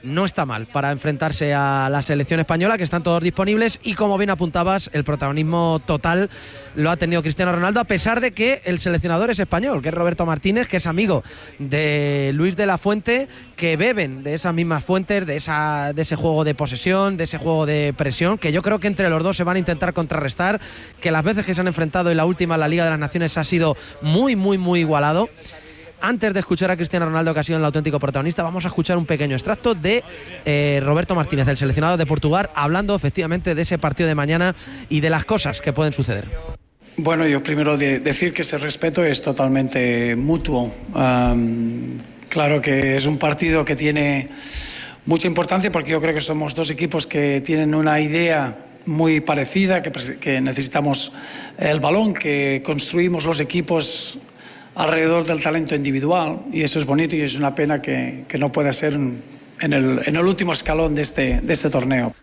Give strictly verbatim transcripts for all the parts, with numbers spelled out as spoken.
no está mal para enfrentarse a la selección española, que están todos disponibles, y como bien apuntabas, el protagonismo total lo ha tenido Cristiano Ronaldo, a pesar de que el seleccionador es español, que es Roberto Martínez, que es amigo de Luis de la Fuente, que beben de esas mismas fuentes, de, esa, de ese juego de posesión, de ese juego de presión, que yo creo que entre los dos se van a intentar contrarrestar, que las veces que se han enfrentado en la última en la Liga de las Naciones ha sido muy, muy, muy igualado. Antes de escuchar a Cristiano Ronaldo, que ha sido el auténtico protagonista, vamos a escuchar un pequeño extracto de eh, Roberto Martínez, el seleccionado de Portugal, hablando efectivamente de ese partido de mañana y de las cosas que pueden suceder. Bueno, yo primero de decir que ese respeto es totalmente mutuo. Um, claro que es un partido que tiene mucha importancia, porque yo creo que somos dos equipos que tienen una idea muy parecida, que, que necesitamos el balón, que construimos los equipos alrededor del talento individual, y eso es bonito, y es una pena que, que no pueda ser en el, en el último escalón de este, de este torneo.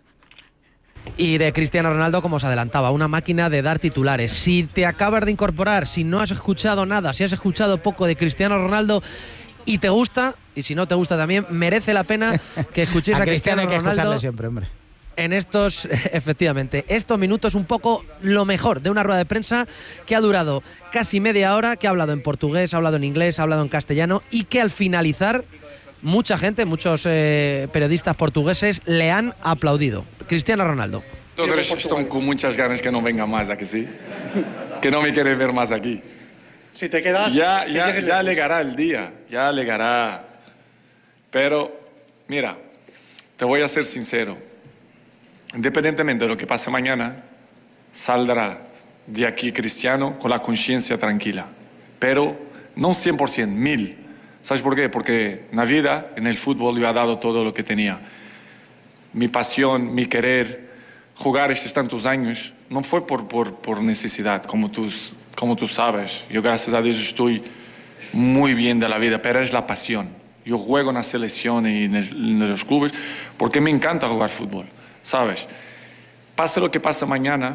Y de Cristiano Ronaldo, como os adelantaba, una máquina de dar titulares. Si te acabas de incorporar, si no has escuchado nada, si has escuchado poco de Cristiano Ronaldo y te gusta, y si no te gusta también, merece la pena que escuchéis a, a Cristiano, Cristiano hay que Ronaldo siempre, hombre. En estos, efectivamente, estos minutos, un poco lo mejor de una rueda de prensa que ha durado casi media hora, que ha hablado en portugués, ha hablado en inglés, ha hablado en castellano, y que al finalizar mucha gente, muchos eh, periodistas portugueses le han aplaudido. Cristiano Ronaldo. Todos están con muchas ganas que no venga más, ¿a que sí? Que no me quieren ver más aquí. Si te quedas... Ya, ya, ya llegará el día, ya llegará. Pero, mira, te voy a ser sincero. Independientemente de lo que pase mañana, saldrá de aquí Cristiano con la conciencia tranquila. Pero no cien por ciento, mil. ¿Sabes por qué? Porque en la vida, en el fútbol, yo he dado todo lo que tenía. Mi pasión, mi querer, jugar estos tantos años, no fue por, por, por necesidad, como tú, como tú sabes. Yo, gracias a Dios, estoy muy bien de la vida, pero es la pasión. Yo juego en la selección y en, el, en los clubes porque me encanta jugar fútbol. ¿Sabes? Pase lo que pase mañana,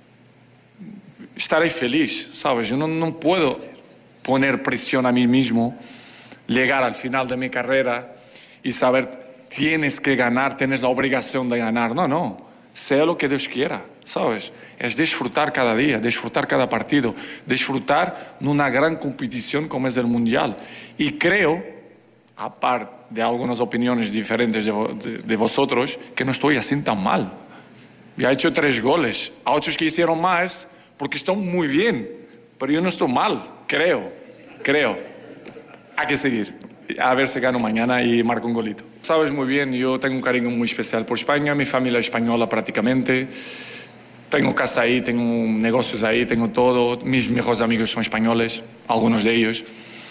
estaré feliz, ¿sabes? Yo no, no puedo poner presión a mí mismo, llegar al final de mi carrera y saber, tienes que ganar, tienes la obligación de ganar. No, no, sea lo que Dios quiera, ¿sabes? Es disfrutar cada día, disfrutar cada partido, disfrutar en una gran competición como es el Mundial. Y creo, aparte de algunas opiniones diferentes de, de, de vosotros, que no estoy así tan mal. Ya he hecho tres goles, a otros que hicieron más, porque están muy bien, pero yo no estoy mal, creo, creo. Hay que seguir, a ver si gano mañana y marco un golito. Sabes muy bien, yo tengo un cariño muy especial por España, mi familia es española prácticamente, tengo casa ahí, tengo negocios ahí, tengo todo, mis mejores amigos son españoles, algunos de ellos.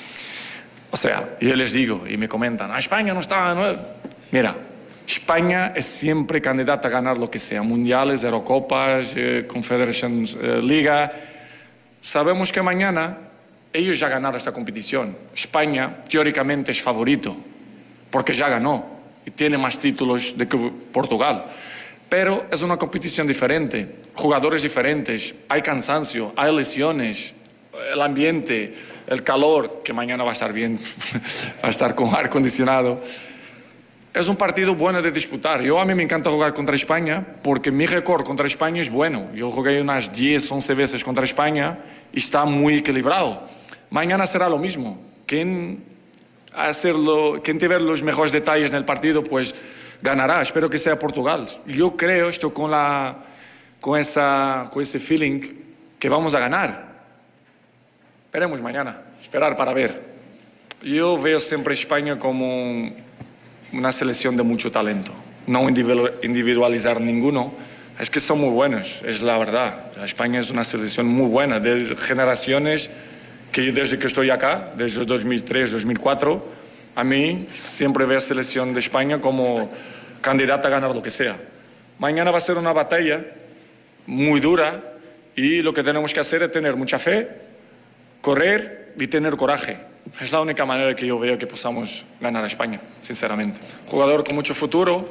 O sea, yo les digo y me comentan, ah, España no está... No... Mira, España es siempre candidata a ganar lo que sea, mundiales, Eurocopas, eh, Confederations eh, Liga. Sabemos que mañana ellos ya ganaron esta competición. España teóricamente es favorito, porque ya ganó y tiene más títulos de que Portugal. Pero es una competición diferente, jugadores diferentes, hay cansancio, hay lesiones, el ambiente, el calor, que mañana va a estar bien, va a estar con aire acondicionado. Es un partido bueno de disputar. Yo, a mí me encanta jugar contra España porque mi récord contra España es bueno. Yo jugué unas diez, once veces contra España y está muy equilibrado. Mañana será lo mismo. Quien, hacerlo, quien te ve los mejores detalles en el partido, pues ganará. Espero que sea Portugal. Yo creo, esto con, la, con, esa, con ese feeling, que vamos a ganar. Veremos mañana, esperar para ver. Yo veo siempre a España como una selección de mucho talento. No individualizar ninguno, es que son muy buenos, es la verdad. España es una selección muy buena, de generaciones que yo desde que estoy acá, desde dos mil tres, dos mil cuatro, a mí siempre veo a la selección de España como candidata a ganar lo que sea. Mañana va a ser una batalla muy dura y lo que tenemos que hacer es tener mucha fe, correr y tener coraje. Es la única manera que yo veo que podamos ganar a España, sinceramente. Jugador con mucho futuro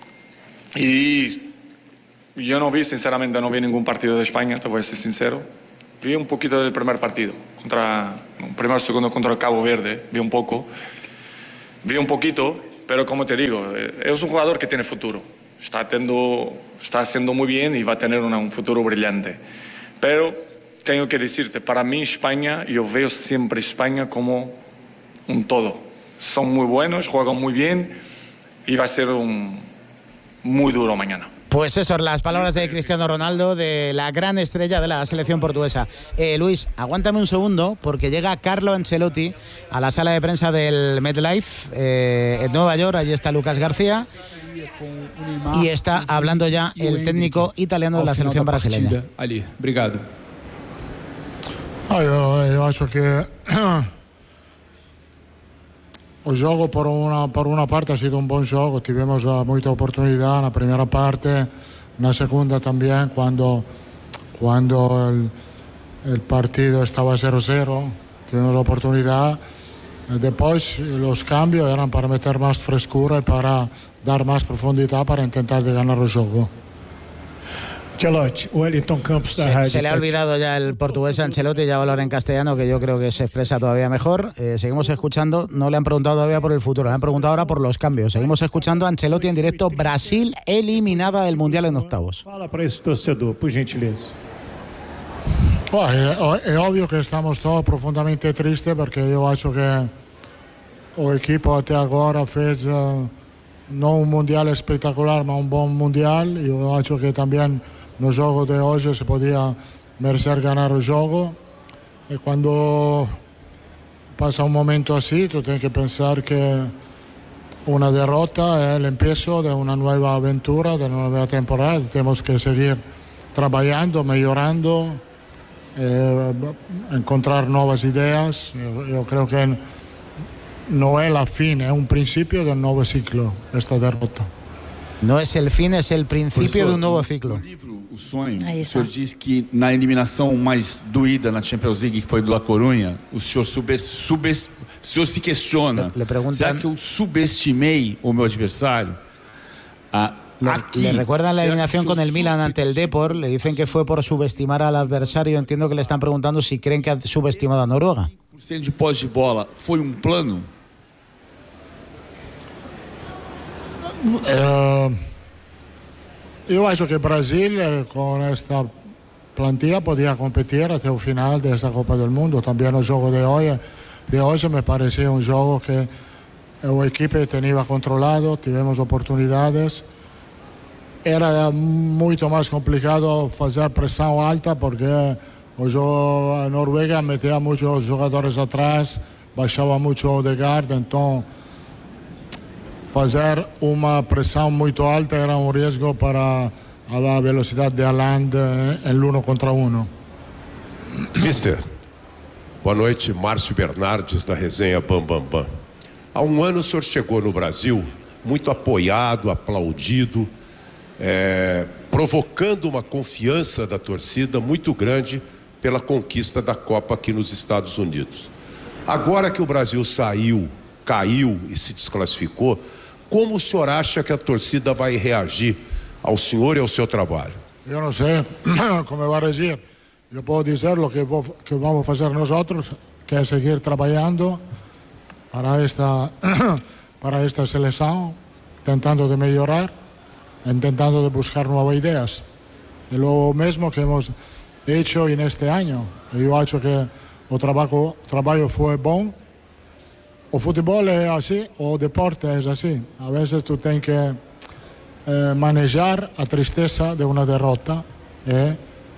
y yo no vi, sinceramente, no vi ningún partido de España, te voy a ser sincero. Vi un poquito del primer partido, contra, un primer segundo contra el Cabo Verde, vi un poco. Vi un poquito pero como te digo, es un jugador que tiene futuro. Está, tendo, está haciendo muy bien y va a tener una, un futuro brillante. Pero tengo que decirte, para mí España, yo veo siempre España como un todo. Son muy buenos, juegan muy bien y va a ser un, muy duro mañana. Pues eso, las palabras de Cristiano Ronaldo, de la gran estrella de la selección portuguesa. Eh, Luis, aguántame un segundo, porque llega Carlo Ancelotti a la sala de prensa del MetLife eh, en Nueva York. Allí está Lucas García y está hablando ya el técnico italiano de la selección brasileña. Ali, obrigado. Ah, io, io acho che il gioco per una, per una parte ha sido un buon gioco, tivemos mucha oportunidad en la primera parte, en la segunda también, cuando, cuando el, el partido estaba cero cero, tuvimos la oportunidad. Después los cambios eran para meter más frescura y para dar más profundidad para intentar de ganar el juego. Ancelotti, Wellington Campos da Radio. Se, se le ha olvidado ya el portugués Ancelotti, ya va a hablar en castellano, que yo creo que se expresa todavía mejor. Eh, seguimos escuchando, no le han preguntado todavía por el futuro, le han preguntado ahora por los cambios. Seguimos escuchando a Ancelotti en directo. Brasil eliminada del Mundial en octavos. Fala para esse torcedor, por gentileza. Bueno, es, es obvio que estamos todos profundamente tristes porque yo acho que el equipo hasta ahora fez uh, no un Mundial espectacular, pero un buen Mundial. Yo acho que también no juego de hoy se podía merecer ganar el juego. Y cuando pasa un momento así, tú tienes que pensar que una derrota es el empiezo de una nueva aventura, de una nueva temporada. Tenemos que seguir trabajando, mejorando, eh, encontrar nuevas ideas. Yo, yo creo que no es la fin, es un principio del nuevo ciclo, esta derrota. No es el fin, es el principio de un nuevo ciclo. No livro O Sonho, o senhor diz que na eliminação mais doída na Champions League, que foi do La Coruña, o senhor, sube, sube, o senhor se questiona, le, le preguntan, será que eu subestimei o meu adversário? Ah, le, aquí, le recuerdan la eliminación con el Milan ante el Depor, le dicen que fue por subestimar al adversario. Entiendo que le están preguntando si creen que ha subestimado a Noruega. cinco por ciento de posse de bola foi um plano? Eh, yo acho que Brasil eh, con esta plantilla podía competir hasta el final de esta Copa del Mundo. También el juego de hoy, de hoy me parecía un juego que el equipo tenía controlado, tuvimos oportunidades. Era mucho más complicado hacer presión alta porque el juego en Noruega metía muchos jugadores atrás, bajaba mucho Odegaard, entonces hacer una presión muy alta era un riesgo para la velocidad de Haaland en el uno contra uno. Mister, boa noite, Márcio Bernardes da resenha Bam Bam Bam. Há um ano o senhor chegou no Brasil muito apoiado, aplaudido, é, provocando uma confiança da torcida muito grande pela conquista da Copa aqui nos Estados Unidos. Agora que o Brasil saiu, caiu e se desclassificou, como o senhor acha que a torcida vai reagir ao senhor e ao seu trabalho? Eu não sei como vai reagir. Eu posso dizer o que, vou, que vamos fazer nós, que é seguir trabalhando para esta, para esta seleção, tentando de melhorar, tentando de buscar novas ideias. É o mesmo que hemos hecho neste ano. Eu acho que o trabalho, o trabalho foi bom. O futebol é assim, o deporte é assim. A vezes tu tens que eh, manejar a tristeza de uma derrota. Eh.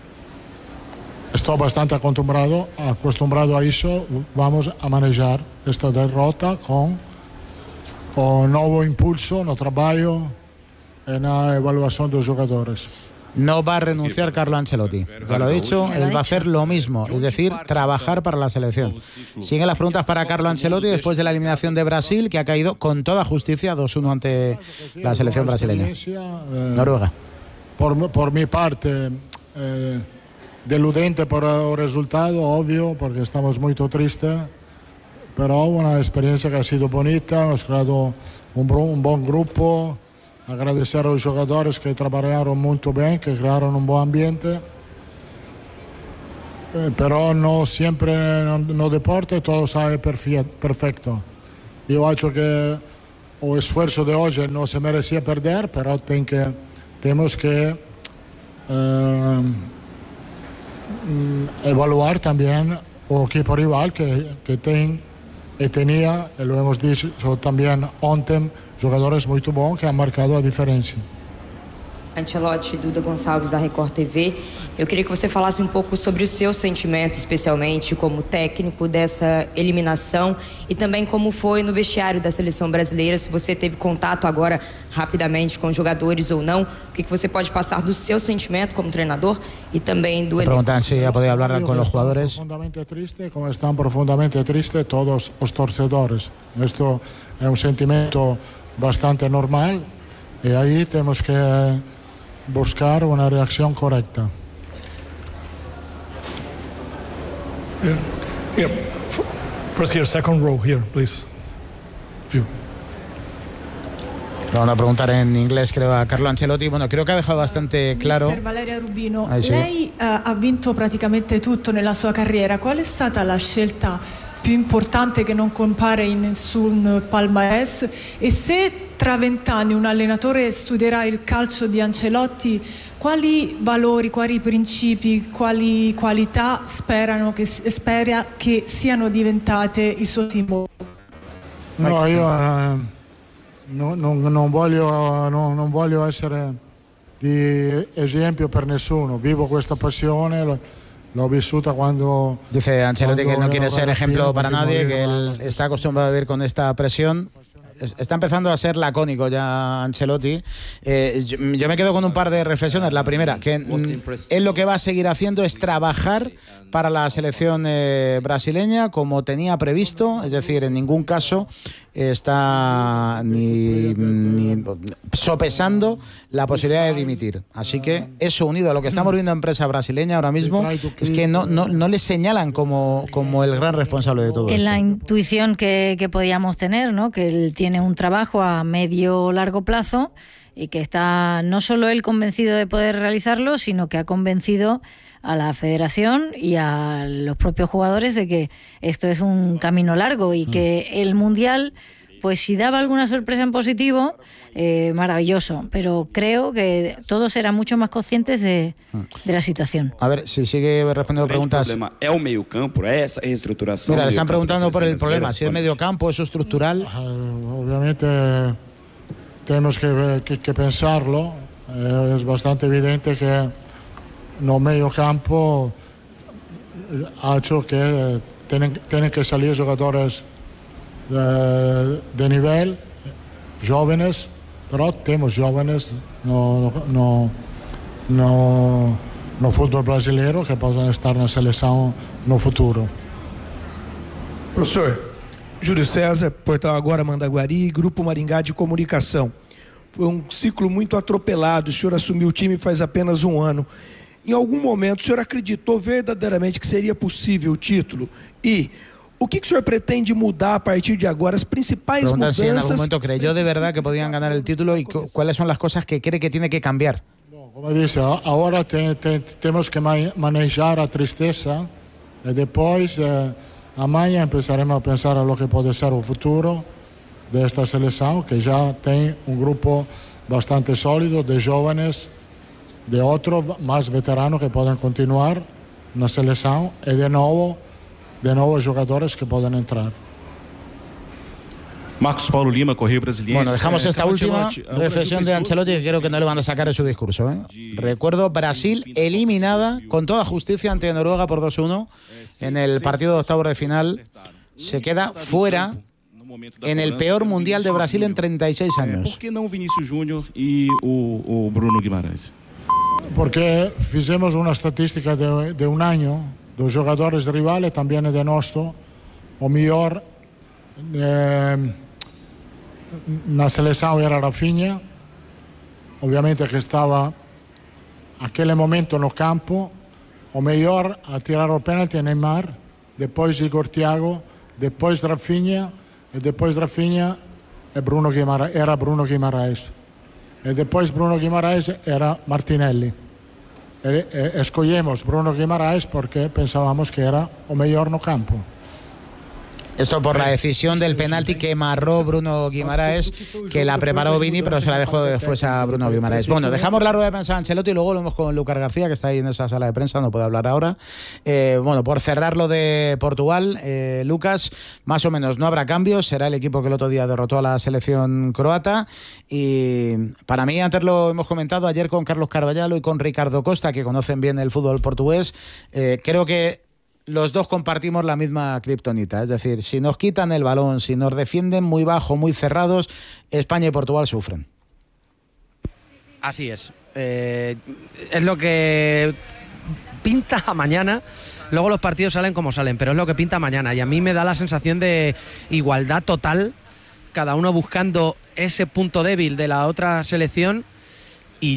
Estou bastante acostumbrado, acostumbrado a isso. Vamos a manejar esta derrota com o novo impulso no trabalho e na avaliação dos jogadores. No va a renunciar Carlo Ancelotti, ya lo he dicho, él va a hacer lo mismo, es decir, trabajar para la selección. Siguen las preguntas para Carlo Ancelotti después de la eliminación de Brasil, que ha caído con toda justicia dos uno ante la selección brasileña. Noruega. Por, por mi parte, eh, deludente por el resultado, obvio, porque estamos muy tristes, pero una experiencia que ha sido bonita, hemos creado un, un buen grupo. Agradecer a los jugadores que trabajaron muy bien, que crearon un buen ambiente. Eh, pero no siempre en no deporte todo sale perfecto. Yo creo que o esfuerzo de hoy no se merecía perder, pero ten que, tenemos que eh, evaluar también el equipo rival que, que ten, y tenía, y lo hemos dicho también ontem, jogadores muy bons que han marcado a diferencia. Ancelotti, Duda Gonçalves da Record T V, eu queria que você falasse um pouco sobre o seu sentimento, especialmente como técnico dessa eliminação e também como foi no vestiário da seleção brasileira, se você teve contato agora rapidamente com jogadores ou não, o que, que você pode passar do seu sentimento como treinador e também do elenco. Preguntan si ha podido hablar con los jugadores. Profundamente triste, como están profundamente tristes todos los torcedores. Esto es un sentimiento bastante normal y ahí tenemos que buscar una reacción correcta. Yeah. Yeah. First here, second row here, please. You. Vamos a preguntar en inglés, creo, a Carlo Ancelotti. Bueno, creo che ha dejado bastante claro. Mister Valeria Rubino, ah, sì. lei uh, ha vinto praticamente tutto nella sua carriera. Qual è stata la scelta più importante che non compare in nessun palmarès? E se tra vent'anni un allenatore studierà il calcio di Ancelotti, quali valori, quali principi, quali qualità sperano che, spera che siano diventate i suoi simboli? No, io eh, no, no, non, voglio, no, non voglio essere di esempio per nessuno. Vivo questa passione, lo, l'ho vissuta cuando... Dice Ancelotti que no quiere ser ejemplo para nadie, que él está acostumbrado a vivir con esta presión. Está empezando a ser lacónico ya Ancelotti. Eh, yo, yo me quedo con un par de reflexiones. La primera, que mm, él lo que va a seguir haciendo es trabajar para la selección eh, brasileña como tenía previsto, es decir, en ningún caso está ni, ni sopesando la posibilidad de dimitir. Así que eso, unido a lo que estamos viendo en prensa brasileña ahora mismo, es que no, no, no le señalan como, como el gran responsable de todo en esto. La intuición que, que podíamos tener, ¿no? Que él tiene un trabajo a medio o largo plazo y que está no solo él convencido de poder realizarlo, sino que ha convencido a la federación y a los propios jugadores de que esto es un camino largo y que el Mundial, pues si daba alguna sorpresa en positivo, eh, maravilloso, pero creo que todos eran mucho más conscientes de, de la situación. A ver, si sigue respondiendo preguntas. El problema es el medio campo, es esa reestructuración. Mira, le están preguntando por el problema, si es medio campo, eso estructural. Uh, obviamente tenemos que, que, que pensarlo. Eh, es bastante evidente que no medio campo ha hecho que tienen, tienen que salir jugadores de, de nivel, jóvenes, pero tenemos jóvenes no, no, no, no fútbol brasileiro que possam estar na seleção no futuro. Professor, Júlio César, Portal Agora Mandaguari, Grupo Maringá de Comunicação. Foi um ciclo muito atropelado, o senhor assumiu o time faz apenas um ano. Em algum momento, o senhor acreditou verdadeiramente que seria possível o título? E o que, que o senhor pretende mudar a partir de agora? As principais Preguntan mudanças... si en algún momento creyó de verdad que podían ganar el título y cuáles son las cosas que cree que tiene que cambiar. Como disse, agora te, te, temos que manejar a tristeza e depois, eh, amanhã, começaremos a pensar a lo que pode ser o futuro desta seleção, que já tem um grupo bastante sólido de jovens, de outros mais veteranos que podem continuar na seleção e de novo, de novos jogadores que podem entrar. Marcos Paulo Lima, Correio Brasiliense. Bueno, dejamos esta eh, última Ancelotti, reflexión de Ancelotti que creo que no le van a sacar de su discurso. ¿eh? Recuerdo Brasil eliminada con toda justicia ante Noruega por dos uno en el partido de octavos de final. Se queda fuera en el peor mundial de Brasil en treinta y seis años. ¿Por qué no Vinícius Júnior y o, o Bruno Guimarães? Porque fizemos uma estatística de, de um ano dos jogadores rivales, também de nosso, o melhor eh, na seleção era Rafinha, obviamente que estava naquele momento no campo, o melhor a tirar o pênalti Neymar, depois Igor Thiago, depois Rafinha e depois Rafinha e Bruno Guimarães, era Bruno Guimarães. E depois Bruno Guimarães era Martinelli. E, e, escolhemos Bruno Guimarães porque pensábamos que era o melhor no campo. Esto por la decisión del penalti que marró Bruno Guimaraes, que la preparó Vini, pero se la dejó después a Bruno Guimaraes. Bueno, dejamos la rueda de prensa de Ancelotti y luego volvemos con Lucas García, que está ahí en esa sala de prensa, no puede hablar ahora. Eh, bueno, por cerrar lo de Portugal, eh, Lucas, más o menos no habrá cambios, será el equipo que el otro día derrotó a la selección croata. Y para mí, antes lo hemos comentado ayer con Carlos Carvalhalo y con Ricardo Costa, que conocen bien el fútbol portugués, eh, creo que los dos compartimos la misma kriptonita, es decir, si nos quitan el balón, si nos defienden muy bajo, muy cerrados, España y Portugal sufren. Así es. Eh, es lo que pinta a mañana. Luego los partidos salen como salen, pero es lo que pinta mañana. Y a mí me da la sensación de igualdad total, cada uno buscando ese punto débil de la otra selección. Y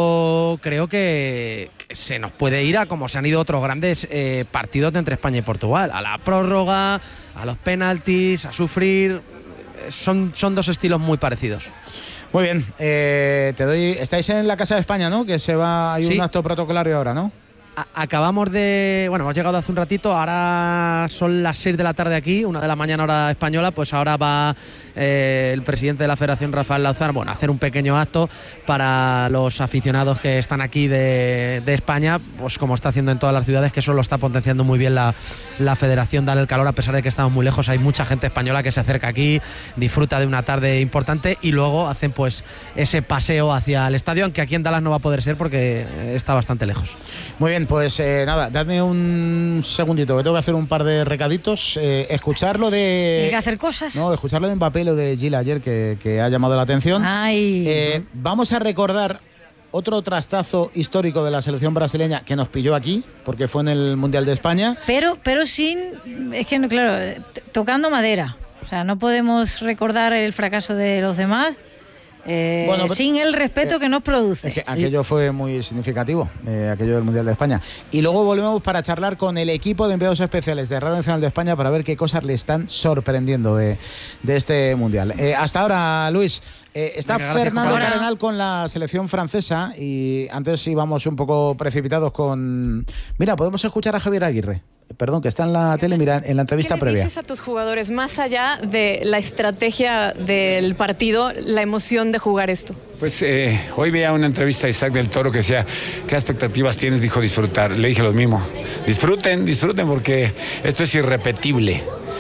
yo creo que se nos puede ir a como se han ido otros grandes eh, partidos de entre España y Portugal. A la prórroga, a los penaltis, a sufrir. Son, son dos estilos muy parecidos. Muy bien. Eh, te doy. Estáis en la Casa de España, ¿no? Que se va. Hay sí. un acto protocolario ahora, ¿no? Acabamos de... Bueno, hemos llegado hace un ratito, ahora son las seis de la tarde aquí, una de la mañana hora española, pues ahora va eh, el presidente de la Federación, Rafael Lauzar, bueno, a hacer un pequeño acto para los aficionados que están aquí de, de España, pues como está haciendo en todas las ciudades, que eso lo está potenciando muy bien la, la Federación, darle el calor a pesar de que estamos muy lejos. Hay mucha gente española que se acerca aquí, disfruta de una tarde importante y luego hacen pues ese paseo hacia el estadio, aunque aquí en Dallas no va a poder ser porque está bastante lejos. Muy bien. Pues eh, nada, dadme un segundito, que tengo que hacer un par de recaditos. Eh, escucharlo de... Hay que hacer cosas. No, escucharlo de Mbappé, lo de Gil ayer, que, que ha llamado la atención. Ay. Eh, vamos a recordar otro trastazo histórico de la selección brasileña que nos pilló aquí, porque fue en el Mundial de España. Pero, pero sin... Es que, no, claro, tocando madera. O sea, no podemos recordar el fracaso de los demás... Eh, bueno, pero, sin el respeto eh, que nos produce. Es que aquello fue muy significativo, eh, aquello del Mundial de España. Y luego volvemos para charlar con el equipo de enviados especiales de Radio Nacional de España para ver qué cosas le están sorprendiendo de, de este Mundial. Eh, hasta ahora, Luis, eh, está Venga, Fernando Cardenal con la selección francesa y antes íbamos un poco precipitados con... Mira, podemos escuchar a Javier Aguirre. Perdón, que está en la tele, mira, en la entrevista previa. ¿Qué le dices a tus jugadores, más allá de la estrategia del partido, la emoción de jugar esto? Pues eh, hoy veía una entrevista a Isaac del Toro que decía, ¿qué expectativas tienes? Dijo disfrutar. Le dije lo mismo. Disfruten, disfruten porque esto es irrepetible.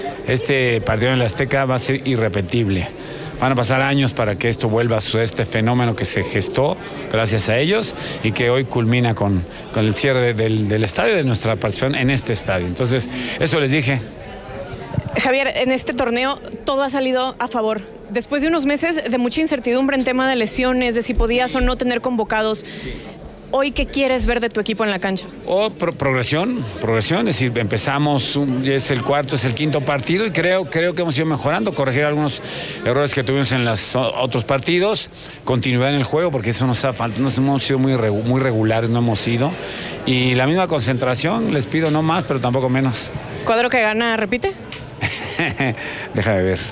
Este partido en la Azteca va a ser irrepetible. Van a pasar años para que esto vuelva a suceder, este fenómeno que se gestó gracias a ellos y que hoy culmina con, con el cierre del, del estadio, de nuestra participación en este estadio. Entonces, eso les dije. Javier, en este torneo todo ha salido a favor. Después de unos meses de mucha incertidumbre en tema de lesiones, de si podías o no tener convocados, ¿hoy qué quieres ver de tu equipo en la cancha? Oh, pro progresión, progresión, es decir, empezamos, un, es el cuarto, es el quinto partido y creo, creo que hemos ido mejorando, corregir algunos errores que tuvimos en los otros partidos, continuar en el juego porque eso nos ha faltado, nos hemos sido muy, regu muy regulares, no hemos sido, y la misma concentración, les pido no más, pero tampoco menos. ¿Cuadro que gana, repite? Deja de ver.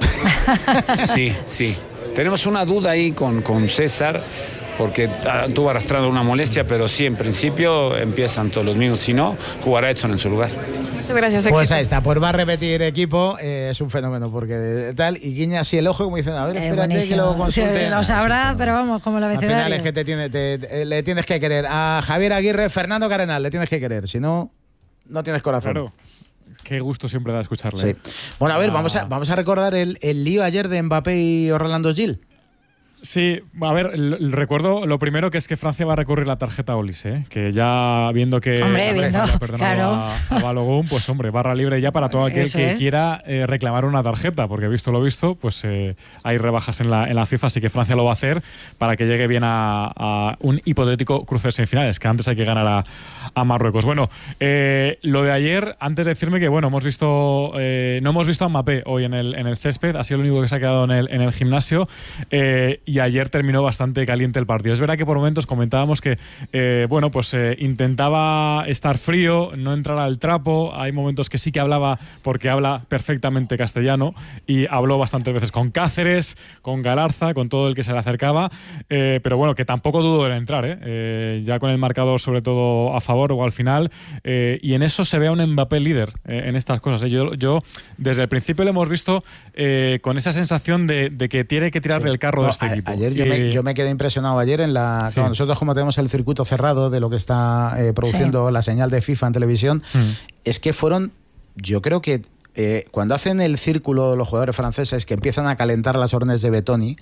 Sí, sí. Tenemos una duda ahí con, con César, porque estuvo arrastrando una molestia, pero sí, en principio empiezan todos los minutos. Si no, jugará Edson en su lugar. Muchas gracias. Pues éxito. ahí está, pues va a repetir equipo, eh, es un fenómeno, porque tal, y guiña así el ojo como dicen, a ver, espérate eh, que lo consulte. Sí, lo sabrá, pero vamos, como la abecedario. Al final es que te tiene, te, te, le tienes que querer. A Javier Aguirre, Fernando Cardenal, le tienes que querer, si no, no tienes corazón. Claro. Qué gusto siempre da escucharle. Sí. Bueno, a ver, ah. vamos, a, vamos a recordar el, el lío ayer de Mbappé y Orlando Gil. Sí, a ver, el, recuerdo lo primero que es que Francia va a recurrir la tarjeta Olis, ¿eh? Que ya viendo que hombre, viendo, claro. a, a Balogun, pues hombre, barra libre ya para todo aquel Eso que es. quiera eh, reclamar una tarjeta, porque visto lo visto, pues eh, hay rebajas en la, en la FIFA, así que Francia lo va a hacer para que llegue bien a, a un hipotético cruce de semifinales, que antes hay que ganar a, a Marruecos. Bueno, eh, lo de ayer, antes de decirme que bueno, hemos visto, eh, no hemos visto a Mbappé hoy en el, en el césped, ha sido el único que se ha quedado en el, en el gimnasio, eh, y y ayer terminó bastante caliente el partido. Es verdad que por momentos comentábamos que eh, bueno, pues eh, intentaba estar frío, no entrar al trapo. Hay momentos que sí que hablaba, porque habla perfectamente castellano, y habló bastantes veces con Cáceres, con Galarza, con todo el que se le acercaba, eh, pero bueno, que tampoco dudó en entrar, ¿eh? Eh, ya con el marcador sobre todo a favor o al final, eh, y en eso se ve a un Mbappé líder eh, en estas cosas. ¿eh? Yo, yo desde el principio lo hemos visto eh, con esa sensación de, de que tiene que tirarle sí. el carro no, de este a, equipo. Ayer yo, y, me, yo me quedé impresionado ayer en la... Sí. Claro, nosotros como tenemos el circuito cerrado de lo que está eh, produciendo sí. la señal de FIFA en televisión, mm. es que fueron, yo creo que eh, cuando hacen el círculo los jugadores franceses que empiezan a calentar las órdenes de Betoni,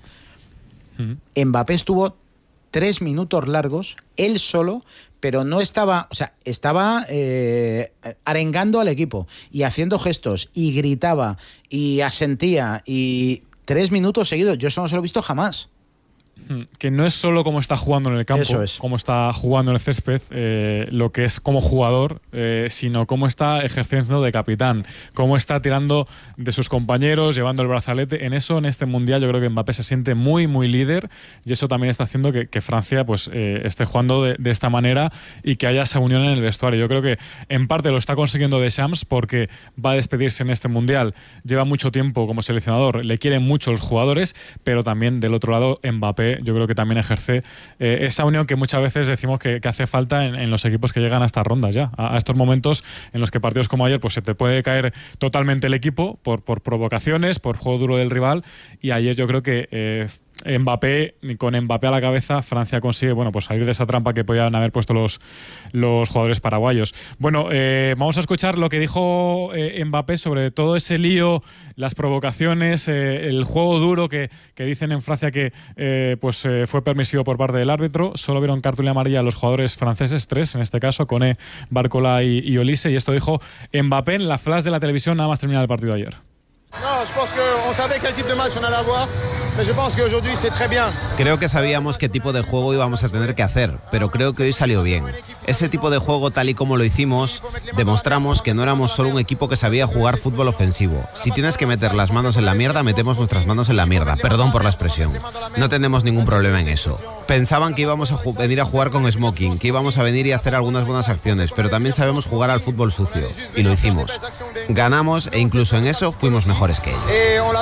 mm. Mbappé estuvo tres minutos largos, él solo, pero no estaba, o sea, estaba eh, arengando al equipo y haciendo gestos y gritaba y asentía y tres minutos seguidos. Yo eso no se lo he visto jamás. Que no es solo cómo está jugando en el campo, Eso es. cómo está jugando en el césped, eh, lo que es como jugador, eh, sino cómo está ejerciendo de capitán, cómo está tirando de sus compañeros, llevando el brazalete. En eso, en este Mundial, yo creo que Mbappé se siente muy, muy líder, y eso también está haciendo que, que Francia pues eh, esté jugando de, de esta manera y que haya esa unión en el vestuario. Yo creo que en parte lo está consiguiendo Deschamps, porque va a despedirse en este Mundial. Lleva mucho tiempo como seleccionador, le quieren mucho los jugadores, pero también del otro lado Mbappé yo creo que también ejerce eh, esa unión que muchas veces decimos que, que hace falta en, en los equipos que llegan a estas rondas ya, a, a estos momentos en los que partidos como ayer pues se te puede caer totalmente el equipo por, por provocaciones, por juego duro del rival, y ayer yo creo que eh, Mbappé, con Mbappé a la cabeza, Francia consigue bueno, pues salir de esa trampa que podían haber puesto los, los jugadores paraguayos. Bueno, eh, vamos a escuchar lo que dijo eh, Mbappé sobre todo ese lío, las provocaciones, eh, el juego duro que, que dicen en Francia que eh, pues eh, fue permisivo por parte del árbitro. Solo vieron cartulina amarilla a los jugadores franceses, tres en este caso, Koné, Barcola y, y Olise, y esto dijo Mbappé en la flash de la televisión nada más terminar el partido ayer. Creo que sabíamos qué tipo de juego íbamos a tener que hacer, pero creo que hoy salió bien. Ese tipo de juego, tal y como lo hicimos, demostramos que no éramos solo un equipo que sabía jugar fútbol ofensivo. Si tienes que meter las manos en la mierda, metemos nuestras manos en la mierda. Perdón por la expresión. No tenemos ningún problema en eso. Pensaban que íbamos a venir a jugar con smoking, que íbamos a venir y hacer algunas buenas acciones, pero también sabemos jugar al fútbol sucio, y lo hicimos. Ganamos e incluso en eso fuimos mejores que ellos.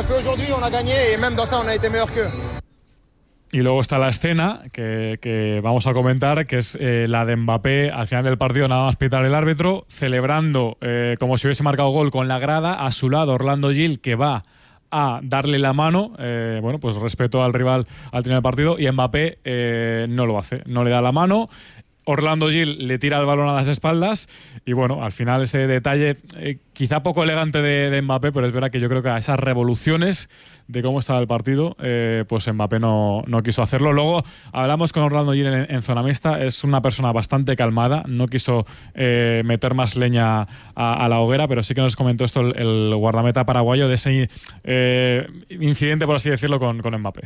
Y luego está la escena que, que vamos a comentar, que es eh, la de Mbappé al final del partido, nada más pitar el árbitro, celebrando eh, como si hubiese marcado gol con la grada, a su lado Orlando Gil, que va a darle la mano, eh, bueno, pues respeto al rival al final del partido, y Mbappé eh, no lo hace, no le da la mano. Orlando Gil le tira el balón a las espaldas y bueno, al final ese detalle eh, quizá poco elegante de, de Mbappé, pero es verdad que yo creo que a esas revoluciones de cómo estaba el partido, eh, pues Mbappé no, no quiso hacerlo. Luego hablamos con Orlando Gil en, en zona mixta, es una persona bastante calmada, no quiso eh, meter más leña a, a la hoguera, pero sí que nos comentó esto el, el guardameta paraguayo de ese eh, incidente, por así decirlo, con, con Mbappé.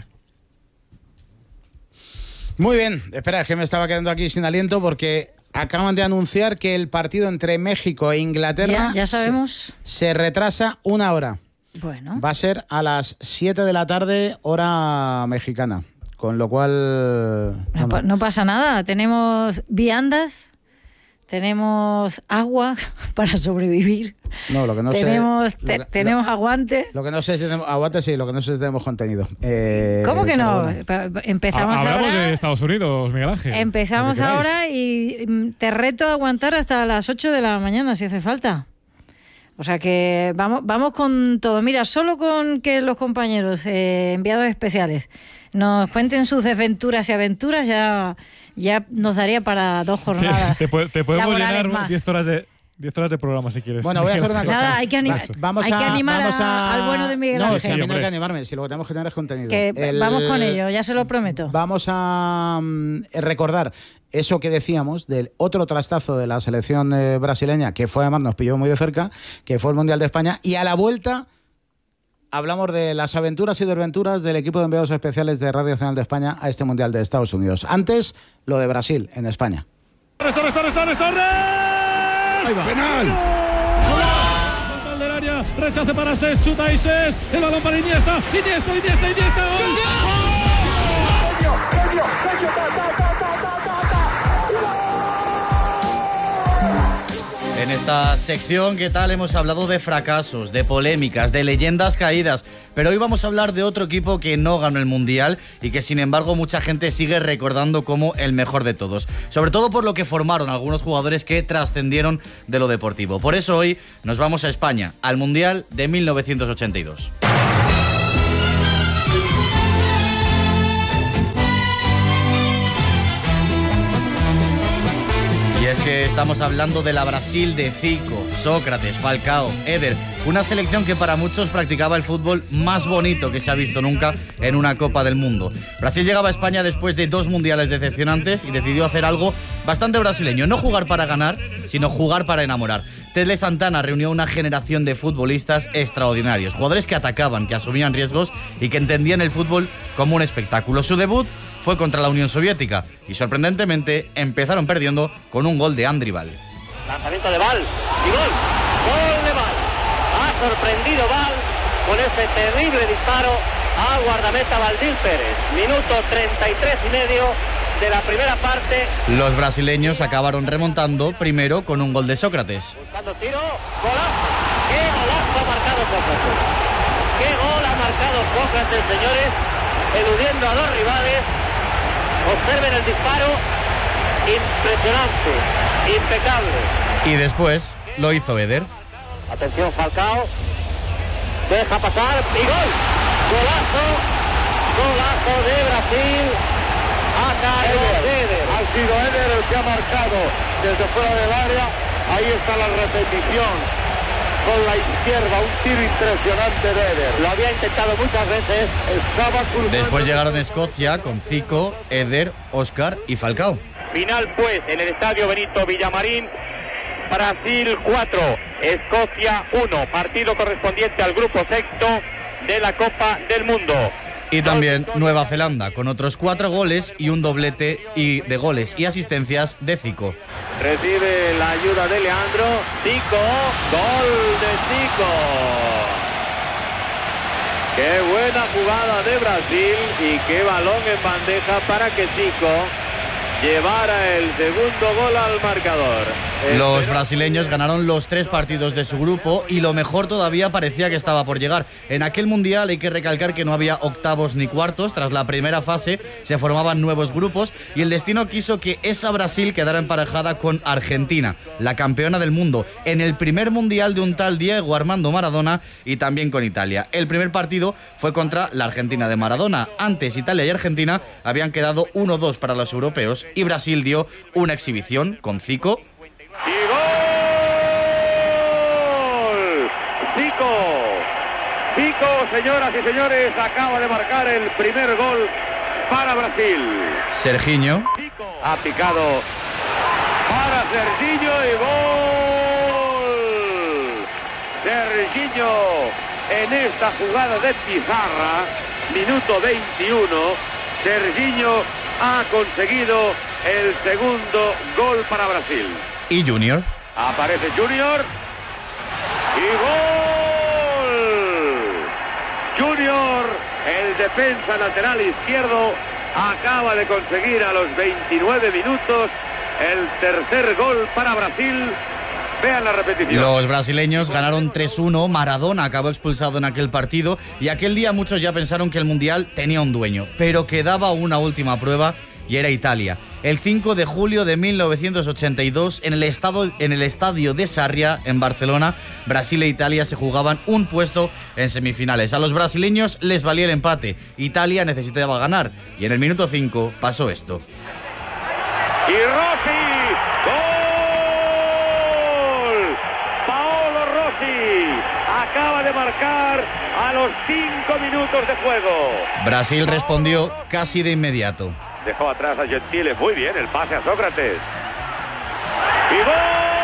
Muy bien, espera, es que me estaba quedando aquí sin aliento porque acaban de anunciar que el partido entre México e Inglaterra ya, ya sabemos. Se, se retrasa una hora. Bueno. Va a ser a las siete de la tarde, hora mexicana. Con lo cual... No, no. no pasa nada, tenemos viandas, tenemos agua para sobrevivir. No, lo que no tenemos, sé... Te, lo que, tenemos lo, aguante. Lo que no sé si tenemos... Aguante sí, lo que no sé si tenemos contenido. Eh, ¿Cómo que no? Bueno. Empezamos Hablamos ahora, de Estados Unidos, Miguel Ángel. Empezamos ahora y te reto a aguantar hasta las ocho de la mañana si hace falta. O sea que vamos, vamos con todo. Mira, solo con que los compañeros eh, enviados especiales nos cuenten sus desventuras y aventuras ya, ya nos daría para dos jornadas. Te, te, te podemos llenar diez horas de... diez horas de programa si quieres. Bueno, voy a hacer una cosa. Nada, hay que, anima vamos hay a, que animar vamos a, al bueno de Miguel no, Ángel. Si a mí no hay que animarme, si lo que tenemos que tener es contenido. Que El, vamos con ello, ya se lo prometo. Vamos a um, recordar eso que decíamos del otro trastazo de la selección eh, brasileña, que fue además, nos pilló muy de cerca, que fue el Mundial de España, y a la vuelta hablamos de las aventuras y desventuras del equipo de enviados especiales de Radio Nacional de España a este Mundial de Estados Unidos. Antes, lo de Brasil en España. ¡Torres, Torres, Torres, Torres! ¡Torres! Ahí va. ¡Penal! Del área, rechace para Ses, chuta y Ses, el balón para Iniesta, Iniesta, Iniesta, Iniesta, ¡gol! esta sección, ¿qué tal? Hemos hablado de fracasos, de polémicas, de leyendas caídas, pero hoy vamos a hablar de otro equipo que no ganó el Mundial y que sin embargo mucha gente sigue recordando como el mejor de todos, sobre todo por lo que formaron algunos jugadores que trascendieron de lo deportivo. Por eso hoy nos vamos a España, al Mundial de mil novecientos ochenta y dos. Y es que estamos hablando de la Brasil de Zico, Sócrates, Falcao, Éder, una selección que para muchos practicaba el fútbol más bonito que se ha visto nunca en una Copa del Mundo. Brasil llegaba a España después de dos mundiales decepcionantes y decidió hacer algo bastante brasileño, no jugar para ganar, sino jugar para enamorar. Tele Santana reunió una generación de futbolistas extraordinarios, jugadores que atacaban, que asumían riesgos y que entendían el fútbol como un espectáculo. Su debut fue contra la Unión Soviética y sorprendentemente empezaron perdiendo con un gol de Andrival. Lanzamiento de Val y gol, gol de Val. Ha sorprendido Val con ese terrible disparo a guardameta Valdil Pérez. Minuto treinta y tres y medio de la primera parte. Los brasileños acabaron remontando primero con un gol de Sócrates. Buscando tiro, golazo. ¡Qué golazo ha marcado Sócrates! ¡Qué gol ha marcado Sócrates, señores! Eludiendo a dos rivales. Observen el disparo, impresionante, impecable. Y después lo hizo Éder. Atención Falcao, deja pasar y gol. Golazo, golazo de Brasil. Ha caído Éder. Ha sido Éder el que ha marcado desde fuera del área. Ahí está la repetición. Con la izquierda, un tiro impresionante de Éder. Lo había intentado muchas veces. Estaba cruzando. Después llegaron Escocia con Zico, Éder, Óscar y Falcao. Final pues en el estadio Benito Villamarín. Brasil cuatro, Escocia uno. Partido correspondiente al grupo sexto de la Copa del Mundo. Y también Nueva Zelanda con otros cuatro goles y un doblete y de goles y asistencias de Zico. Recibe la ayuda de Leandro. Zico, gol de Zico. Qué buena jugada de Brasil y qué balón en bandeja para que Zico llevara el segundo gol al marcador. Los brasileños ganaron los tres partidos de su grupo y lo mejor todavía parecía que estaba por llegar. En aquel mundial hay que recalcar que no había octavos ni cuartos. Tras la primera fase se formaban nuevos grupos y el destino quiso que esa Brasil quedara emparejada con Argentina, la campeona del mundo, en el primer mundial de un tal Diego Armando Maradona, y también con Italia. El primer partido fue contra la Argentina de Maradona. Antes Italia y Argentina habían quedado uno dos para los europeos y Brasil dio una exhibición con Zico. ¡Y gol! Zico, Zico, señoras y señores, acaba de marcar el primer gol para Brasil. Serginho ha picado para Serginho y gol. Serginho en esta jugada de pizarra, minuto veintiuno. Serginho ha conseguido el segundo gol para Brasil. Y Junior. Aparece Junior. Y gol. Junior, el defensa lateral izquierdo, acaba de conseguir a los veintinueve minutos el tercer gol para Brasil. Vean la repetición. Los brasileños ganaron tres uno, Maradona acabó expulsado en aquel partido y aquel día muchos ya pensaron que el Mundial tenía un dueño, pero quedaba una última prueba y era Italia. El cinco de julio de mil novecientos ochenta y dos, en el, estado, en el estadio de Sarria, en Barcelona, Brasil e Italia se jugaban un puesto en semifinales. A los brasileños les valía el empate, Italia necesitaba ganar y en el minuto cinco pasó esto. Y Rossi, gol. Paolo Rossi acaba de marcar a los cinco minutos de juego. Brasil respondió casi de inmediato. Dejó atrás a Gentile, muy bien, el pase a Sócrates. ¡Y gol!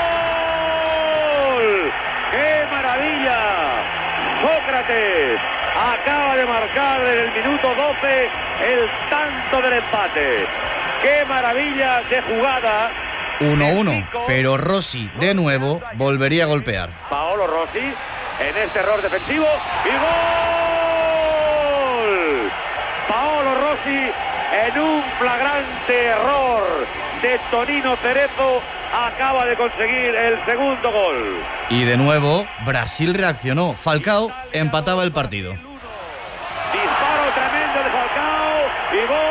¡Qué maravilla! Sócrates acaba de marcar en el minuto doce el tanto del empate. ¡Qué maravilla de jugada! uno uno, pero Rossi de nuevo volvería a golpear. Paolo Rossi en este error defensivo. ¡Y gol! Paolo Rossi en un flagrante error de Tonino Cerezo, acaba de conseguir el segundo gol. Y de nuevo, Brasil reaccionó. Falcao empataba el partido. Disparo tremendo de Falcao y gol.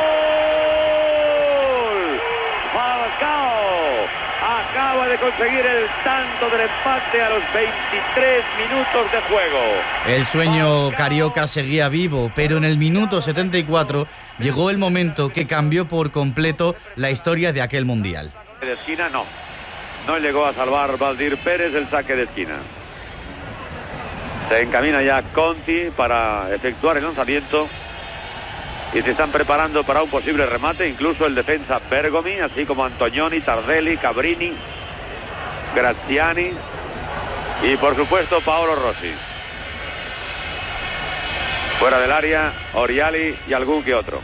Falcao acaba de conseguir el tanto del empate a los veintitrés minutos de juego. El sueño carioca seguía vivo, pero en el minuto setenta y cuatro llegó el momento que cambió por completo la historia de aquel mundial. De esquina no, no llegó a salvar Valdir Pérez el saque de esquina. Se encamina ya Conti para efectuar el lanzamiento y se están preparando para un posible remate, incluso el defensa Bergomi, así como Antonioni, Tardelli, Cabrini, Graziani y por supuesto Paolo Rossi. Fuera del área, Oriali y algún que otro.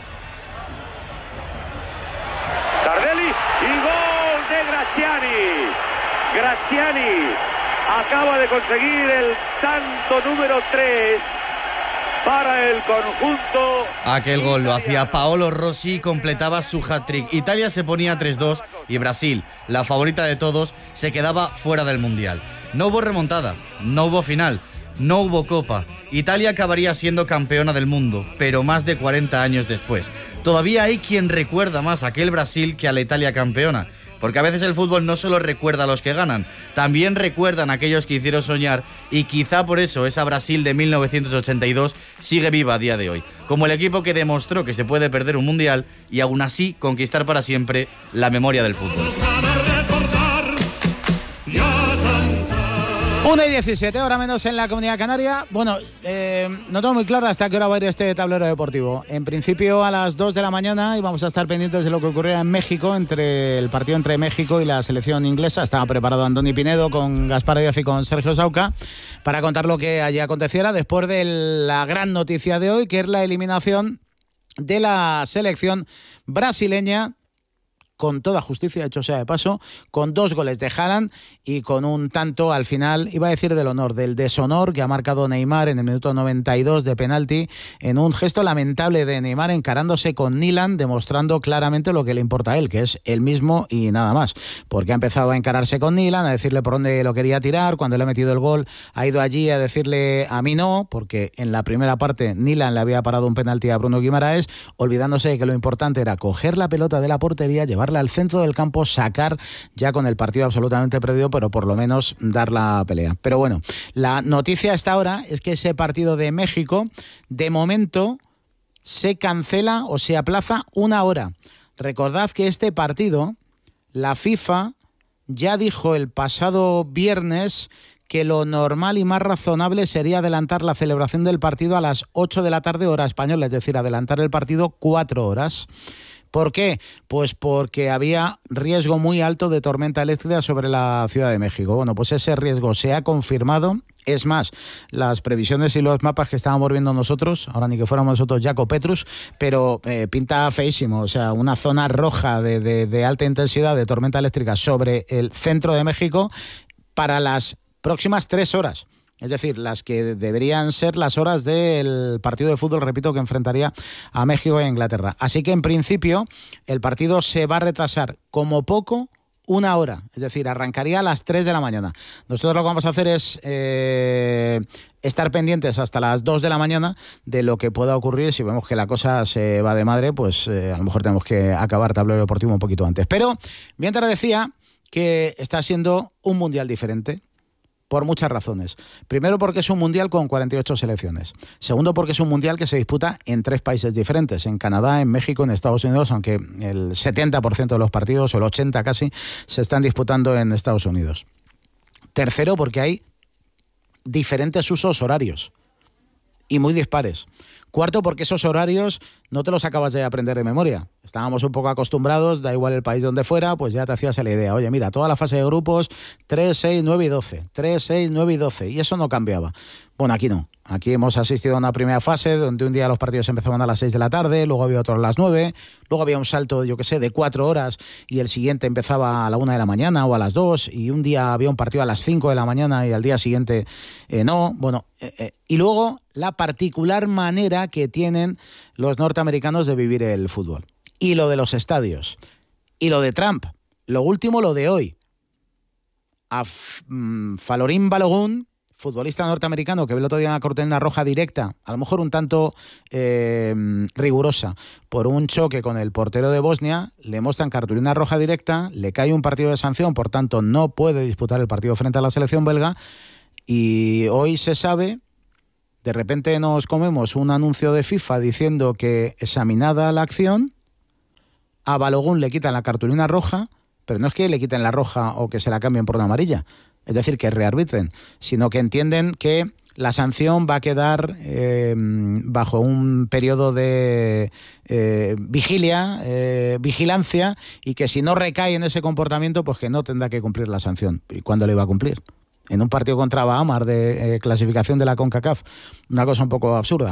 Tardelli y gol de Graziani. Graziani acaba de conseguir el tanto número tres para el conjunto. Aquel gol lo hacía Paolo Rossi y completaba su hat-trick. Italia se ponía tres dos y Brasil, la favorita de todos, se quedaba fuera del Mundial. No hubo remontada, no hubo final, no hubo copa. Italia acabaría siendo campeona del mundo, pero más de cuarenta años después. Todavía hay quien recuerda más a aquel Brasil que a la Italia campeona. Porque a veces el fútbol no solo recuerda a los que ganan, también recuerdan a aquellos que hicieron soñar, y quizá por eso esa Brasil de mil novecientos ochenta y dos sigue viva a día de hoy, como el equipo que demostró que se puede perder un mundial y aún así conquistar para siempre la memoria del fútbol. una y diecisiete, hora menos en la Comunidad Canaria. Bueno, eh, no tengo muy claro hasta qué hora va a ir este tablero deportivo. En principio a las dos de la mañana, y vamos a estar pendientes de lo que ocurriera en México, entre el partido entre México y la selección inglesa. Estaba preparado Andoni Pinedo con Gaspar Díaz y con Sergio Sauca para contar lo que allí aconteciera después de la gran noticia de hoy, que es la eliminación de la selección brasileña, con toda justicia, hecho sea de paso, con dos goles de Haaland y con un tanto al final, iba a decir del honor, del deshonor que ha marcado Neymar en el minuto noventa y dos de penalti, en un gesto lamentable de Neymar encarándose con Nyland, demostrando claramente lo que le importa a él, que es él mismo y nada más, porque ha empezado a encararse con Nyland, a decirle por dónde lo quería tirar. Cuando le ha metido el gol, ha ido allí a decirle a mí no, porque en la primera parte Nyland le había parado un penalti a Bruno Guimaraes, olvidándose de que lo importante era coger la pelota de la portería, llevar al centro del campo, sacar ya con el partido absolutamente perdido, pero por lo menos dar la pelea. Pero bueno, la noticia hasta ahora es que ese partido de México, de momento, se cancela o se aplaza una hora. Recordad que este partido, la FIFA ya dijo el pasado viernes que lo normal y más razonable sería adelantar la celebración del partido a las ocho de la tarde, hora española, es decir, adelantar el partido cuatro horas. ¿Por qué? Pues porque había riesgo muy alto de tormenta eléctrica sobre la Ciudad de México. Bueno, pues ese riesgo se ha confirmado. Es más, las previsiones y los mapas que estábamos viendo nosotros, ahora ni que fuéramos nosotros Jaco Petrus, pero eh, pinta feísimo. O sea, una zona roja de, de, de alta intensidad de tormenta eléctrica sobre el centro de México para las próximas tres horas. Es decir, las que deberían ser las horas del partido de fútbol, repito, que enfrentaría a México e Inglaterra. Así que, en principio, el partido se va a retrasar como poco una hora. Es decir, arrancaría a las tres de la mañana. Nosotros lo que vamos a hacer es eh, estar pendientes hasta las dos de la mañana de lo que pueda ocurrir. Si vemos que la cosa se va de madre, pues eh, a lo mejor tenemos que acabar tablero deportivo un poquito antes. Pero, mientras decía que está siendo un mundial diferente, por muchas razones. Primero, porque es un mundial con cuarenta y ocho selecciones. Segundo, porque es un mundial que se disputa en tres países diferentes, en Canadá, en México, en Estados Unidos, aunque el setenta por ciento de los partidos, o el ochenta por ciento casi, se están disputando en Estados Unidos. Tercero, porque hay diferentes usos horarios y muy dispares. Cuarto, porque esos horarios no te los acabas de aprender de memoria. Estábamos un poco acostumbrados, da igual el país donde fuera, pues ya te hacías la idea. Oye, mira, toda la fase de grupos, tres, seis, nueve y doce. tres, seis, nueve y doce. Y eso no cambiaba. Bueno, aquí no. Aquí hemos asistido a una primera fase donde un día los partidos empezaban a las seis de la tarde, luego había otro a las nueve, luego había un salto, yo qué sé, de cuatro horas y el siguiente empezaba a la una de la mañana o a las dos, y un día había un partido a las cinco de la mañana y al día siguiente eh, no. Bueno, eh, eh. y luego la particular manera que tienen los norteamericanos de vivir el fútbol. Y lo de los estadios. Y lo de Trump. Lo último, lo de hoy. A Falorín Balogun, futbolista norteamericano que ve el otro día una cortina roja directa, a lo mejor un tanto eh, rigurosa, por un choque con el portero de Bosnia, le muestran cartulina roja directa, le cae un partido de sanción, por tanto no puede disputar el partido frente a la selección belga, y hoy se sabe, de repente nos comemos un anuncio de FIFA diciendo que examinada la acción, a Balogun le quitan la cartulina roja, pero no es que le quiten la roja o que se la cambien por una amarilla, es decir, que rearbitren, sino que entienden que la sanción va a quedar eh, bajo un periodo de eh, vigilia, eh, vigilancia, y que si no recae en ese comportamiento, pues que no tendrá que cumplir la sanción. ¿Y cuándo le va a cumplir? En un partido contra Bahamas de eh, clasificación de la CONCACAF, una cosa un poco absurda.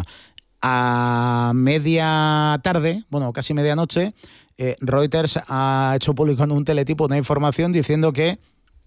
A media tarde, bueno, casi medianoche, eh, Reuters ha hecho público en un teletipo una información diciendo que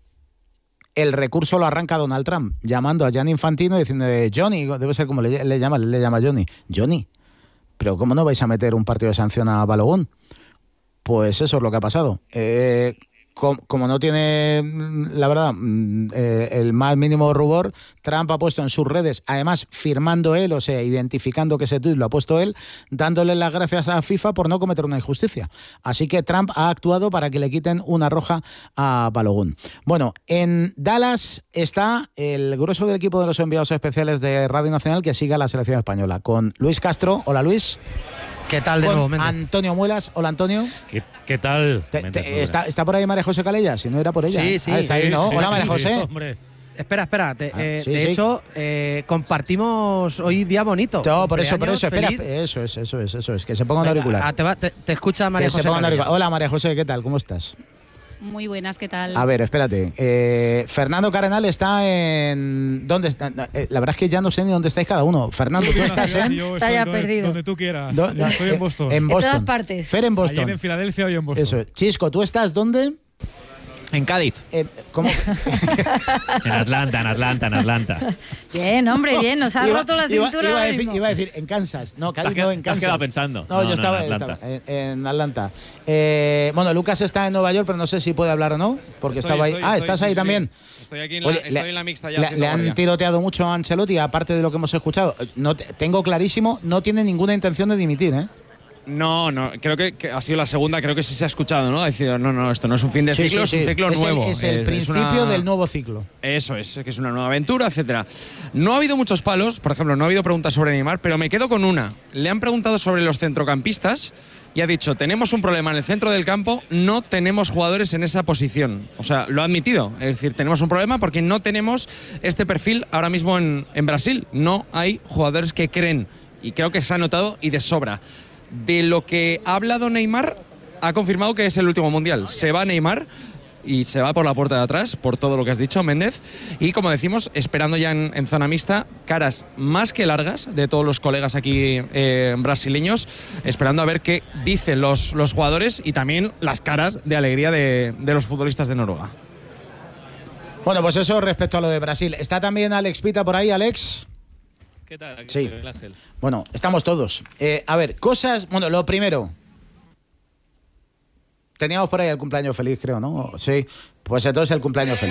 el recurso lo arranca Donald Trump, llamando a Gianni Infantino y diciendo, Johnny, debe ser como le, le llama, le llama Johnny, Johnny, pero ¿cómo no vais a meter un partido de sanción a Balogun? Pues eso es lo que ha pasado. Eh, como, como no tiene, la verdad, eh, el más mínimo rubor, Trump ha puesto en sus redes, además firmando él, o sea, identificando que ese tuit lo ha puesto él, dándole las gracias a FIFA por no cometer una injusticia. Así que Trump ha actuado para que le quiten una roja a Balogun. Bueno, en Dallas está el grueso del equipo de los enviados especiales de Radio Nacional que sigue a la selección española, con Luis Castro. Hola, Luis. ¿Qué tal de con nuevo, Méndez? Antonio Muelas. Hola, Antonio. ¿Qué, qué tal? Te, te, está, ¿Está por ahí María José Calella? Si no era por ella. Sí, sí. Ah, está ahí, ¿no? Sí, Hola, sí, María sí, José. sí, hombre. Espera, espera. Te, Ah, eh, sí, de sí. hecho, eh, compartimos hoy día bonito. No, por eso, por eso. Espera, Feliz. eso es, eso es, eso es. Que se ponga un Venga, auricular. ah, te, va- te- te escucha María Que José. se ponga un Calella. auricular. Hola, María José, ¿qué tal? ¿Cómo estás? Muy buenas, ¿qué tal? A ver, espérate. Eh, Fernando Cardenal está en... ¿Dónde está? Eh, La verdad es que ya no sé ni dónde estáis cada uno. Fernando, ¿tú estás en...? Yo Está estoy ya donde, perdido. donde tú quieras. Do- Yo estoy en Boston. En En Boston. todas partes. Fer en Boston. Ayer en Filadelfia y en Boston. Eso. Chisco, ¿tú estás dónde? En Cádiz. En, ¿Cómo? En Atlanta, en Atlanta, en Atlanta. Bien, hombre, bien. Nos ha Iba- roto la iba- cintura iba, a ahora decir, mismo. iba a decir en Kansas. No, Cádiz Te has no, qued- en te has Kansas. quedado pensando. No, No, yo no, estaba, en Atlanta. estaba en, en Atlanta. Eh, bueno, Lucas está en Nueva York, pero no sé si puede hablar o no, porque Estoy, estaba ahí. estoy, ah, estoy, ¿estás sí, ahí sí, también? sí. Estoy aquí en la, Oye, estoy le- en la mixta ya. Le, haciendo le han guardia. tiroteado mucho a Ancelotti, aparte de lo que hemos escuchado. No, te- tengo clarísimo, no tiene ninguna intención de dimitir, ¿eh? No, no, creo que, que ha sido la segunda, creo que sí se ha escuchado, ¿no? Ha decidido, no, no, esto no es un fin de Sí, ciclo, sí, es sí. un ciclo Es el- nuevo. es el Es- es principio una- del nuevo ciclo. Eso es, que es una nueva aventura, etcétera. No ha habido muchos palos, por ejemplo, no ha habido preguntas sobre Neymar, pero me quedo con una. Le han preguntado sobre los centrocampistas y ha dicho, tenemos un problema en el centro del campo, no tenemos jugadores en esa posición. O sea, lo ha admitido. Es decir, tenemos un problema porque no tenemos este perfil ahora mismo en, en Brasil. No hay jugadores que creen. Y creo que se ha notado y de sobra. De lo que ha hablado Neymar, ha confirmado que es el último mundial. Se va Neymar y se va por la puerta de atrás, por todo lo que has dicho, Méndez. Y como decimos, esperando ya en, en zona mixta, caras más que largas de todos los colegas aquí eh, brasileños, esperando a ver qué dicen los, los jugadores y también las caras de alegría de, de los futbolistas de Noruega. Bueno, pues eso respecto a lo de Brasil. ¿Está también Alex Pita por ahí, Alex? ¿Qué tal? Aquí Sí. estoy, Ángel. Bueno, estamos todos. Eh, a ver, cosas... Bueno, lo primero. Teníamos por ahí el cumpleaños feliz, creo, ¿no? Sí. Pues entonces el cumpleaños feliz.